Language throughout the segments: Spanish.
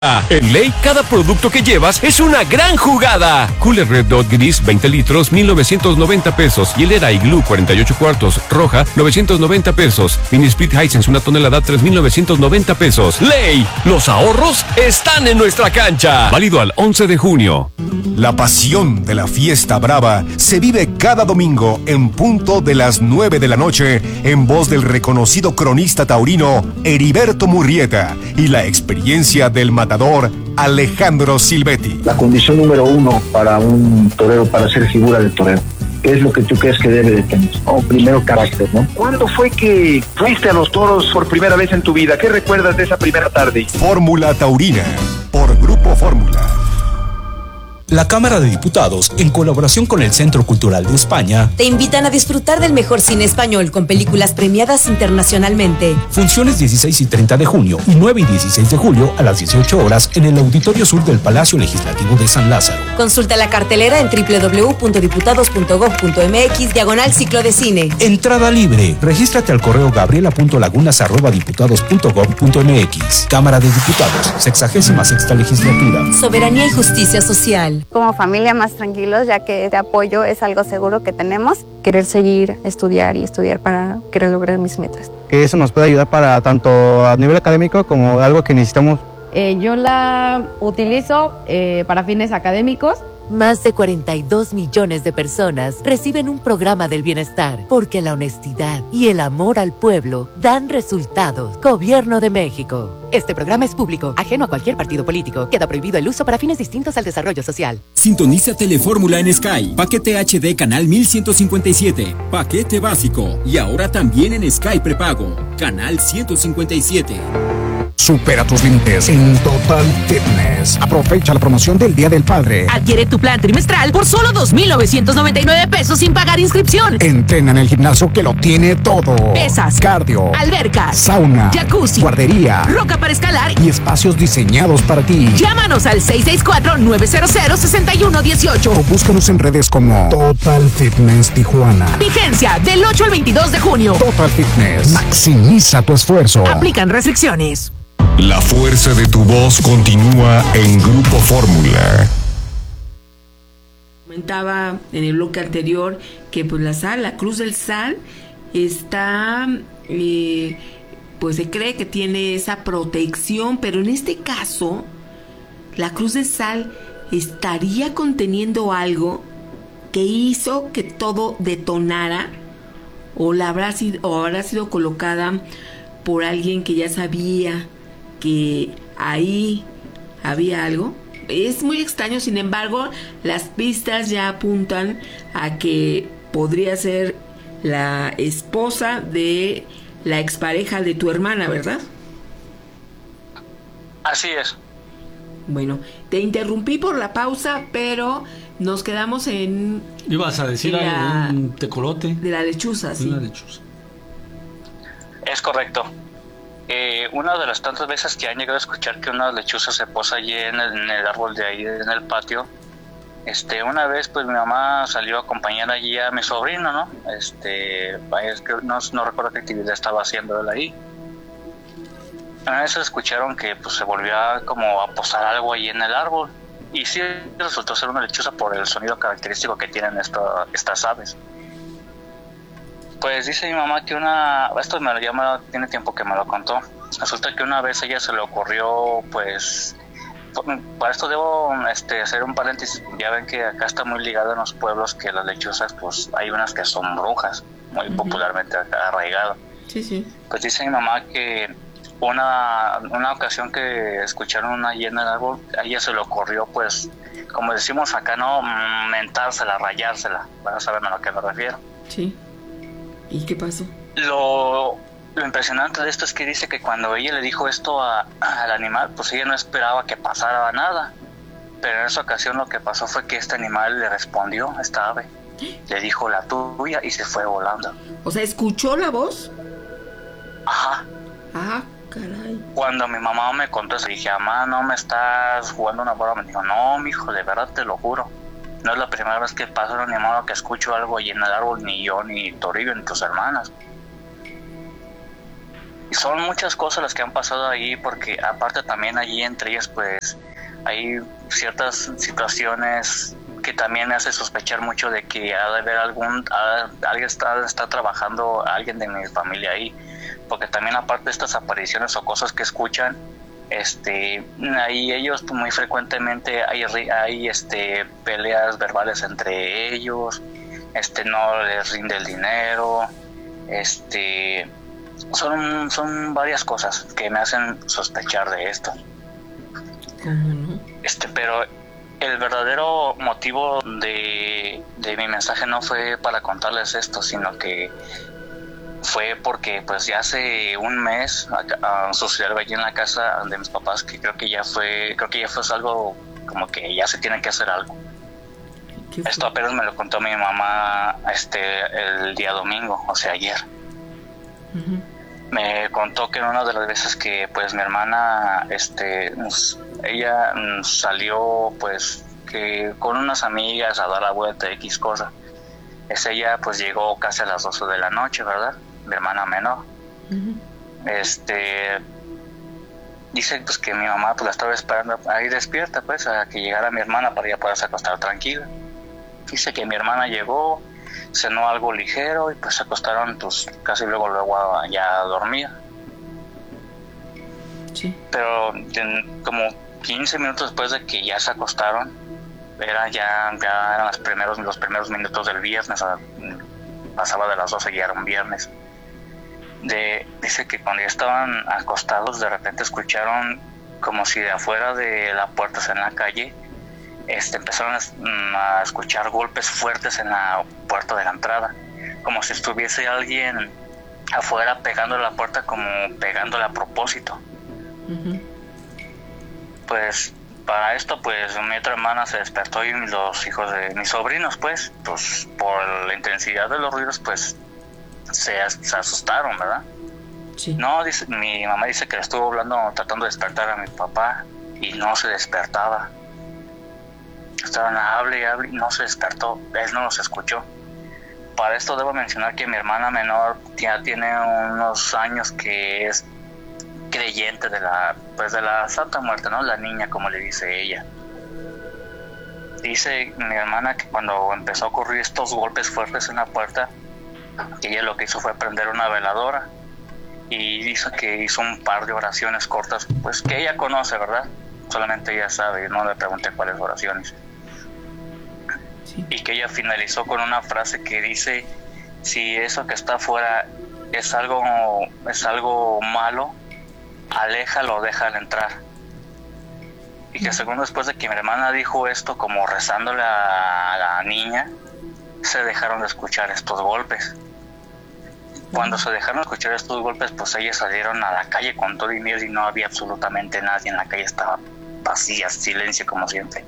En Ley, cada producto que llevas es una gran jugada. Cooler Red Dot Gris 20 litros, 1,990 pesos. Hielera Igloo 48 cuartos, roja, 990 pesos. Mini Split Hisense 1 tonelada, 3,990 pesos. Ley, los ahorros están en nuestra cancha. Válido al 11 de junio. La pasión de la fiesta brava se vive cada domingo en punto de las 9 de la noche en voz del reconocido cronista taurino Heriberto Murrieta y la experiencia del matador Alejandro Silvetti. La condición número uno para un torero, para ser figura de torero, ¿qué es lo que tú crees que debe de tener? Primero, carácter, ¿no? ¿Cuándo fue que fuiste a los toros por primera vez en tu vida? ¿Qué recuerdas de esa primera tarde? Fórmula Taurina, por Grupo Fórmula. La Cámara de Diputados, en colaboración con el Centro Cultural de España, te invitan a disfrutar del mejor cine español con películas premiadas internacionalmente. Funciones 16 y 30 de junio y 9 y 16 de julio a las 18 horas en el Auditorio Sur del Palacio Legislativo de San Lázaro. Consulta la cartelera en www.diputados.gov.mx/ciclo de cine. Entrada libre. Regístrate al correo gabriela.lagunas@diputados.gov.mx. Cámara de Diputados, 66ª Legislatura. Soberanía y justicia social. Como familia más tranquilos, ya que este apoyo es algo seguro que tenemos. Querer seguir, estudiar para querer lograr mis metas. Que eso nos puede ayudar para tanto a nivel académico como algo que necesitamos. Yo la utilizo para fines académicos. Más de 42 millones de personas reciben un programa del bienestar porque la honestidad y el amor al pueblo dan resultados. Gobierno de México. Este programa es público, ajeno a cualquier partido político. Queda prohibido el uso para fines distintos al desarrollo social. Sintoniza Telefórmula en Sky. Paquete HD canal 1157. Paquete básico. Y ahora también en Sky prepago. Canal 157. Supera tus límites en Total Fitness. Aprovecha la promoción del Día del Padre. Adquiere tu plan trimestral por solo 2,999 pesos sin pagar inscripción. Entrena en el gimnasio que lo tiene todo. Pesas, cardio, albercas, sauna, jacuzzi, guardería, roca para escalar y espacios diseñados para ti. Llámanos al 664-900-6118 o búscanos en redes como Total Fitness Tijuana. Vigencia del 8 al 22 de junio. Total Fitness. Maximiza tu esfuerzo. Aplican restricciones. La fuerza de tu voz continúa en Grupo Fórmula. Comentaba en el bloque anterior que pues la Cruz del Sal está, pues se cree que tiene esa protección, pero en este caso la Cruz del Sal estaría conteniendo algo que hizo que todo detonara, o habrá sido colocada por alguien que ya sabía que ahí había algo. Es muy extraño, sin embargo, las pistas ya apuntan a que podría ser la esposa de la expareja de tu hermana, ¿verdad? Así es. Bueno, te interrumpí por la pausa, pero nos quedamos en... Ibas a decir algo, un tecolote. De la lechuza, sí. Una lechuza. Es correcto. Una de las tantas veces que han llegado a escuchar que una lechuza se posa allí en el árbol de ahí, en el patio, una vez pues mi mamá salió a acompañar allí a mi sobrino, ¿no? Es que no recuerdo qué actividad estaba haciendo él ahí. Una vez escucharon que pues se volvió como a posar algo allí en el árbol, y sí resultó ser una lechuza por el sonido característico que tienen estas aves. Pues dice mi mamá que esto tiene tiempo que me lo contó. Resulta que una vez a ella se le ocurrió, pues, para esto debo hacer un paréntesis. Ya ven que acá está muy ligado en los pueblos que las lechuzas, pues, hay unas que son brujas, muy popularmente arraigado. Sí, sí. Pues dice mi mamá que una ocasión que escucharon una hiena en el árbol, a ella se le ocurrió, pues, como decimos acá, ¿no? Mentársela, rayársela. Van a saber a lo que me refiero. Sí. ¿Y qué pasó? Lo impresionante de esto es que dice que cuando ella le dijo esto al animal, pues ella no esperaba que pasara nada. Pero en esa ocasión lo que pasó fue que este animal le respondió, esta ave. Le dijo la tuya y se fue volando. O sea, ¿escuchó la voz? Ajá. Ah, caray. Cuando mi mamá me contó eso, dije, mamá, ¿no me estás jugando una broma? Me dijo, no, mijo, de verdad te lo juro. No es la primera vez que pasa ni modo que escucho algo ahí en el árbol, ni yo, ni Toribio, ni tus hermanas. son muchas cosas las que han pasado ahí, porque aparte también allí entre ellas pues hay ciertas situaciones que también me hace sospechar mucho de que ha de haber alguien está trabajando, alguien de mi familia ahí, porque también aparte de estas apariciones o cosas que escuchan, ahí ellos pues, muy frecuentemente hay peleas verbales entre ellos, no les rinde el dinero, son varias cosas que me hacen sospechar de esto. ¿Cómo no? Pero el verdadero motivo de mi mensaje no fue para contarles esto, sino que fue porque pues ya hace un mes sucedió algo allí en la casa de mis papás que creo que ya fue algo como que ya se tiene que hacer algo. Esto apenas me lo contó mi mamá el día domingo, o sea ayer. Me contó que en una de las veces que pues mi hermana ella salió pues que con unas amigas a dar la vuelta X cosa, ella pues llegó casi a las 12 de la noche, ¿verdad? Mi hermana menor. Dice pues que mi mamá pues la estaba esperando ahí despierta pues a que llegara mi hermana para ya poderse acostar tranquila. Dice que mi hermana llegó, cenó algo ligero y pues se acostaron pues casi luego ya a dormir. Sí. Pero como 15 minutos después de que ya se acostaron, ya eran los primeros minutos del viernes, pasaba de las 12 y era un viernes. Dice que cuando ya estaban acostados de repente escucharon como si de afuera de la puerta en la calle empezaron a escuchar golpes fuertes en la puerta de la entrada, como si estuviese alguien afuera pegando la puerta, como pegándole a propósito. Pues para esto pues mi otra hermana se despertó y los hijos de mis sobrinos pues por la intensidad de los ruidos pues se asustaron, ¿verdad? Sí. No, mi mamá dice que le estuvo hablando, tratando de despertar a mi papá y no se despertaba. Estaban hable y no se despertó, él no los escuchó. Para esto debo mencionar que mi hermana menor ya tiene unos años que es creyente de la Santa Muerte, ¿no? La niña, como le dice ella. Dice mi hermana que cuando empezó a ocurrir estos golpes fuertes en la puerta, ella lo que hizo fue prender una veladora y dice que hizo un par de oraciones cortas, pues que ella conoce, ¿verdad? Solamente ella sabe, no le pregunté cuáles oraciones. Sí. Y que ella finalizó con una frase que dice: si eso que está afuera es algo malo, aléjalo, déjalo entrar. Y que según después de que mi hermana dijo esto, como rezándole a la niña, se dejaron de escuchar estos golpes. Cuando se dejaron de escuchar estos golpes, pues ellas salieron a la calle con todo y miedo y no había absolutamente nadie en la calle, estaba vacía, silencio como siempre.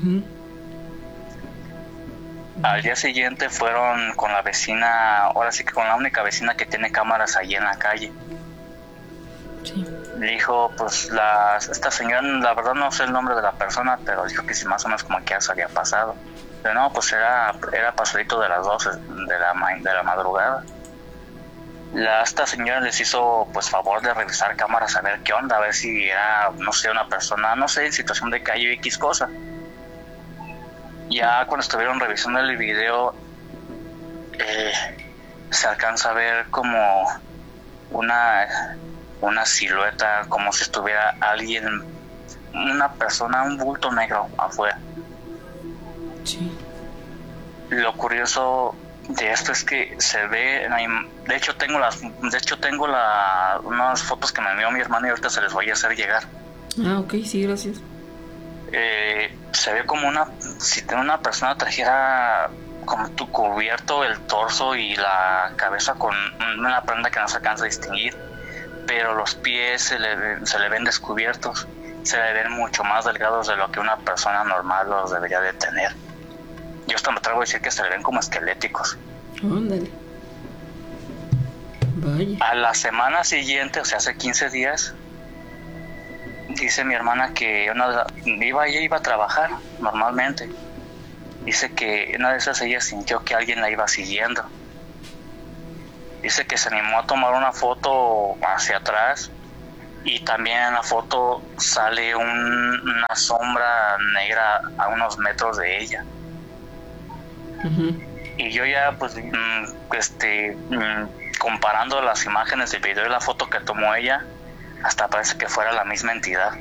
Al día siguiente fueron con la vecina, ahora sí que con la única vecina que tiene cámaras allí en la calle. Sí. Dijo, pues esta señora, la verdad no sé el nombre de la persona, pero dijo que si más o menos como que ya se había pasado. Pero no, pues era pasadito de las 12 de la madrugada. Esta señora les hizo pues favor de revisar cámaras a ver qué onda, a ver si era, no sé, una persona, no sé, en situación de calle X cosa. Ya cuando estuvieron revisando el video, se alcanza a ver como una silueta, como si estuviera alguien, una persona, un bulto negro afuera. Sí. Lo curioso de esto es que se ve, de hecho tengo unas fotos que me envió mi hermana y ahorita se les voy a hacer llegar. Ok, sí, gracias. Se ve como si una persona trajera como cubierto el torso y la cabeza con una prenda que no se alcanza a distinguir, pero los pies se le ven descubiertos, se le ven mucho más delgados de lo que una persona normal los debería de tener. Yo hasta me atrevo a decir que se le ven como esqueléticos. Ándale. Vaya. A la semana siguiente, o sea, hace 15 días, dice mi hermana que ella iba a trabajar normalmente. Dice que una de esas ella sintió que alguien la iba siguiendo. Dice que se animó a tomar una foto hacia atrás y también en la foto sale una sombra negra a unos metros de ella. Y yo ya pues comparando las imágenes del video y la foto que tomó ella, hasta parece que fuera la misma entidad.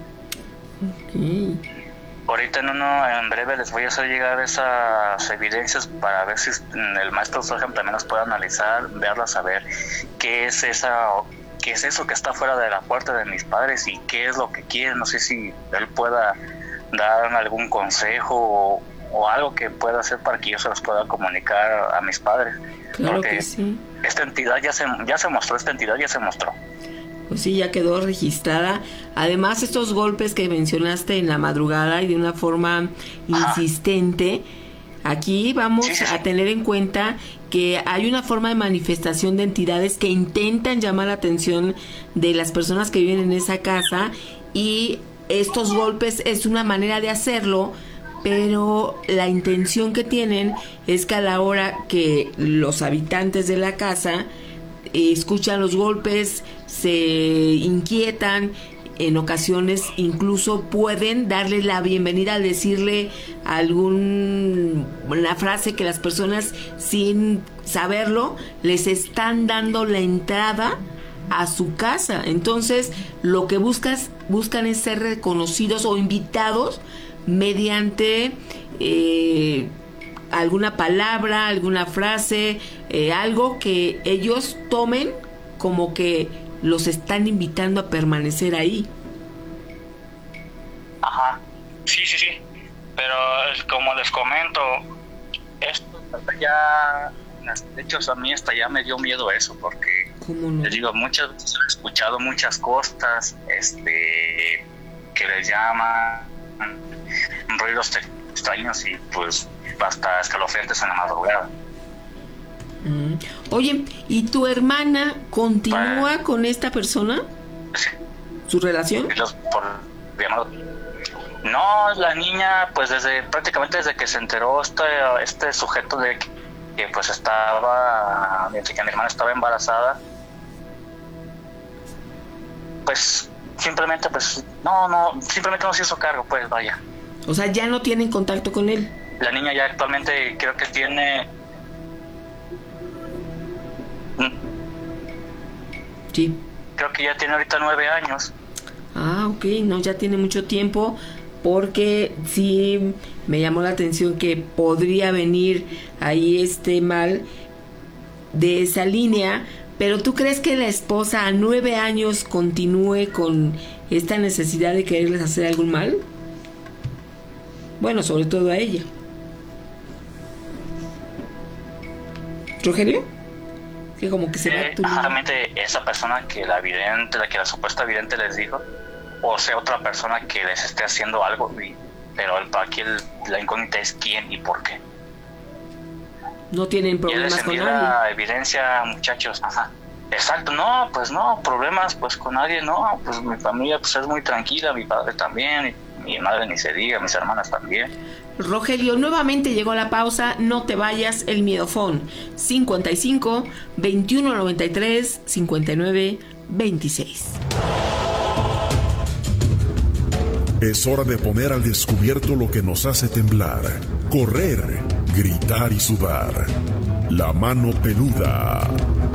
Ahorita en breve les voy a hacer llegar esas evidencias para ver si el maestro Soham también las puede analizar, verlas, a ver qué es eso que está fuera de la puerta de mis padres y qué es lo que quieren. No sé si él pueda dar algún consejo o algo que pueda hacer para que yo se los pueda comunicar a mis padres. Claro. Porque que sí. Esta entidad ya se mostró. Pues sí, ya quedó registrada. Además, estos golpes que mencionaste en la madrugada y de una forma insistente, aquí vamos a tener en cuenta que hay una forma de manifestación de entidades que intentan llamar la atención de las personas que viven en esa casa, y estos golpes es una manera de hacerlo, pero la intención que tienen es que a la hora que los habitantes de la casa escuchan los golpes, se inquietan, en ocasiones incluso pueden darle la bienvenida al decirle alguna frase que las personas, sin saberlo, les están dando la entrada a su casa. Entonces lo que buscan es ser reconocidos o invitados mediante alguna palabra, alguna frase, algo que ellos tomen como que los están invitando a permanecer ahí. Ajá, sí, pero como les comento, esto ya, de hecho a mí hasta ya me dio miedo eso, porque les digo, muchas veces he escuchado muchas cosas que les llaman ruidos extraños y pues hasta escalofriantes en la madrugada. Oye, ¿y tu hermana continúa con esta persona? Sí. ¿Su relación? No, la niña pues prácticamente desde que se enteró este sujeto de que pues estaba, que mi hermana estaba embarazada, pues simplemente no se hizo cargo, pues vaya. O sea, ya no tienen contacto con él. La niña ya actualmente creo que tiene... Sí. Creo que ya tiene ahorita 9 años. Ah, ok, no, ya tiene mucho tiempo, porque sí me llamó la atención que podría venir ahí mal de esa línea. Pero ¿tú crees que la esposa a 9 años continúe con esta necesidad de quererles hacer algún mal? Bueno, sobre todo a ella. ¿Rogelio? Que como que se va exactamente esa persona que la que la supuesta vidente les dijo, o sea otra persona que les esté haciendo algo, pero aquí la incógnita es quién y por qué. No tienen problemas con nadie. La evidencia, muchachos. Ajá. Exacto, no, pues no, problemas pues con nadie, no, pues mi familia pues es muy tranquila, mi padre también, mi madre ni se diga, mis hermanas también. Rogelio, nuevamente llegó la pausa, no te vayas, el miedofón 55 21 93 59 26. Es hora de poner al descubierto lo que nos hace temblar, correr, gritar y sudar. La mano peluda.